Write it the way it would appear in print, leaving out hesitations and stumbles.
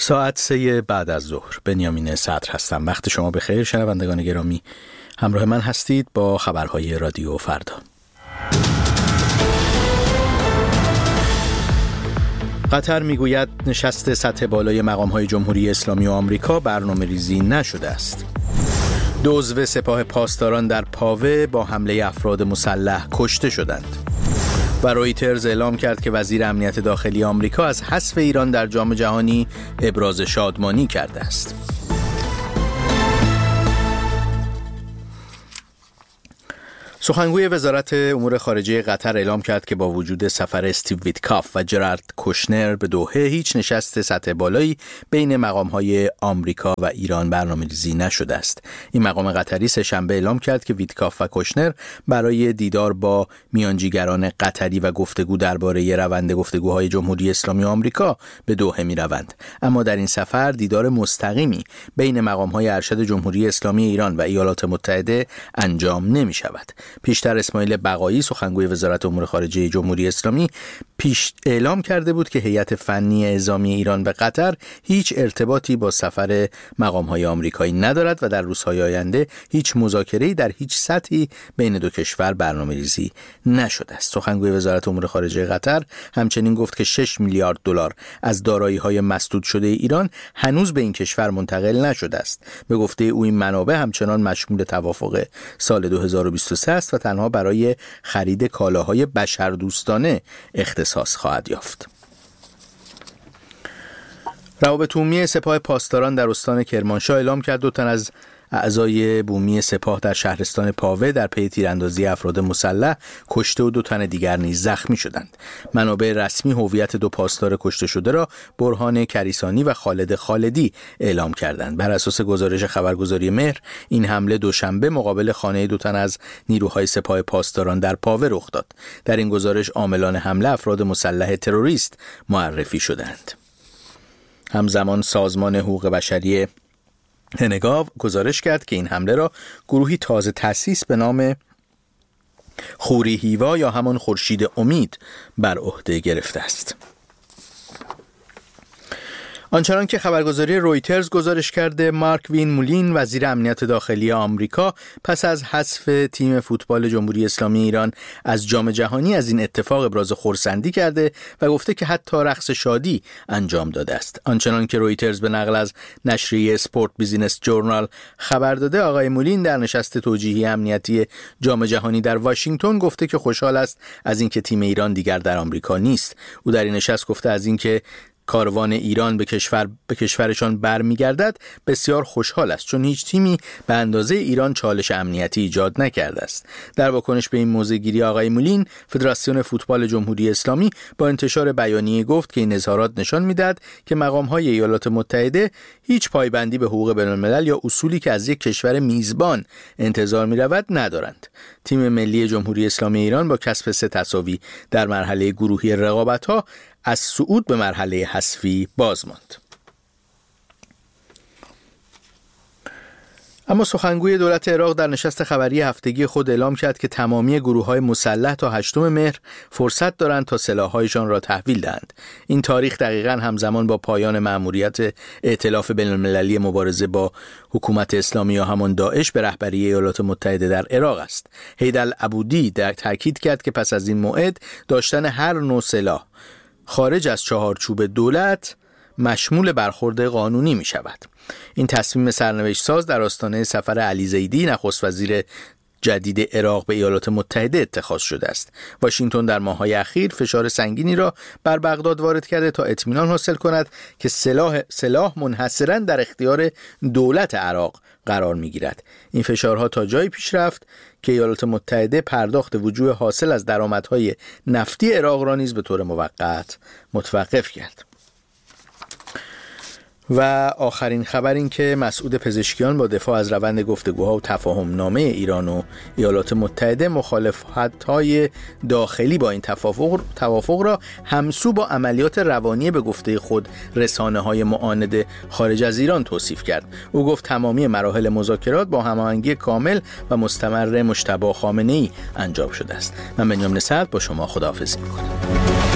ساعت 3 بعد از ظهر. بنیامین صدر هستم. وقت شما بخیر شنوندگان گرامی. همراه من هستید با خبرهای رادیو فردا. قطر میگوید نشست سطح بالای مقام‌های جمهوری اسلامی و آمریکا برنامه‌ریزی نشده است. 2 عضو سپاه پاسداران در پاوه با حمله افراد مسلح کشته شدند. و رویترز اعلام کرد که وزیر امنیت داخلی آمریکا از حذف ایران در جام جهانی ابراز شادمانی کرده است. سخنگوی وزارت امور خارجه قطر اعلام کرد که با وجود سفر استیو ویتکاف و جرارد کوشنر به دوحه هیچ نشست سطح بالایی بین مقام‌های آمریکا و ایران برنامه‌ریزی نشده است. این مقام قطری سه‌شنبه اعلام کرد که ویتکاف و کوشنر برای دیدار با میانجیگران قطری و گفتگو درباره روند گفتگوهای جمهوری اسلامی و آمریکا به دوحه می‌روند. اما در این سفر دیدار مستقیمی بین مقام‌های ارشد جمهوری اسلامی ایران و ایالات متحده انجام نمی‌شود. پیشتر اسماعیل بقایی سخنگوی وزارت امور خارجه جمهوری اسلامی اعلام کرده بود که هیئت فنی اعزامی ایران به قطر هیچ ارتباطی با سفر مقام‌های آمریکایی ندارد و در روزهای آینده هیچ مذاکره‌ای در هیچ سطحی بین دو کشور برنامه‌ریزی نشده است. سخنگوی وزارت امور خارجه قطر همچنین گفت که 6 میلیارد دلار از دارایی‌های مسدود شده ایران هنوز به این کشور منتقل نشده است. به گفته او این منابع همچنان مشمول توافق سال 2023 است و تنها برای خرید کالاهای بشردوستانه اختصاص خواهد یافت. روابط عمومی سپاه پاسداران در استان کرمانشاه اعلام کرد 2 تن از اعضای بومی سپاه در شهرستان پاوه در پی تیراندازی افراد مسلح کشته و 2 تن دیگر نیز زخمی شدند. منابع رسمی هویت 2 پاسدار کشته شده را برهان کریسانی و خالد خالدی اعلام کردند. بر اساس گزارش خبرگزاری مهر این حمله دوشنبه مقابل خانه 2 تن از نیروهای سپاه پاسداران در پاوه رخ داد. در این گزارش عاملان حمله افراد مسلح تروریست معرفی شدند. همزمان سازمان حقوق بشری هنگاو گزارش کرد که این حمله را گروهی تازه تأسیس به نام خوری هیوا یا همان خورشید امید بر عهده گرفته است. آنچنان که خبرگزاری رویترز گزارش کرده، مارک وین مولین وزیر امنیت داخلی آمریکا پس از حذف تیم فوتبال جمهوری اسلامی ایران از جام جهانی از این اتفاق ابراز خرسندی کرده و گفته که حتی رقص شادی انجام داده است. آنچنان که رویترز به نقل از نشریه اسپورت بیزینس جورنال خبر داده، آقای مولین در نشست توجیهی امنیتی جام جهانی در واشنگتن گفته که خوشحال است از اینکه تیم ایران دیگر در آمریکا نیست. او در این نشست گفته از اینکه کاروان ایران به کشورشان برمیگردد بسیار خوشحال است، چون هیچ تیمی به اندازه ایران چالش امنیتی ایجاد نکرده است. در واکنش به این موضع‌گیری آقای مولین، فدراسیون فوتبال جمهوری اسلامی با انتشار بیانیه گفت که این اظهارات نشان می‌دهد که مقام‌های ایالات متحده هیچ پایبندی به حقوق بین‌الملل یا اصولی که از یک کشور میزبان انتظار می‌رود ندارند. تیم ملی جمهوری اسلامی ایران با کسب 3 تساوی در مرحله گروهی رقابت‌ها از صعود به مرحله حذفی باز ماند. اما سخنگوی دولت عراق در نشست خبری هفتگی خود اعلام کرد که تمامی گروه‌های مسلح تا 8 مهر فرصت دارند تا سلاح‌هایشان را تحویل دهند. این تاریخ دقیقاً همزمان با پایان مأموریت ائتلاف بین‌المللی مبارزه با حکومت اسلامی یا همان داعش به رهبری ایالات متحده در عراق است. حیدرالعبودی تاکید کرد که پس از این موعد داشتن هر نوع سلاح خارج از چهارچوب دولت مشمول برخورد قانونی می شود. این تصمیم سرنوشت ساز در آستانه سفر علی زیدی نخست وزیر جدید عراق به ایالات متحده اتخاذ شده است. واشنگتن در ماه‌های اخیر فشار سنگینی را بر بغداد وارد کرده تا اطمینان حاصل کند که سلاح منحصراً در اختیار دولت عراق قرار می‌گیرد. این فشارها تا جایی پیش رفت که ایالات متحده پرداخت وجوه حاصل از درآمدهای نفتی عراق را نیز به طور موقت متوقف کرد. و آخرین خبر این که مسعود پزشکیان با دفاع از روند گفتگوها و تفاهم نامه ایران و ایالات متحده مخالفت‌های داخلی با این توافق را همسو با عملیات روانی به گفته خود رسانه‌های معاند خارج از ایران توصیف کرد. او گفت تمامی مراحل مذاکرات با هماهنگی کامل و مستمر مجتبی خامنه‌ای انجام شده است. من بنیامین صدر با شما خداحافظی می‌کنم.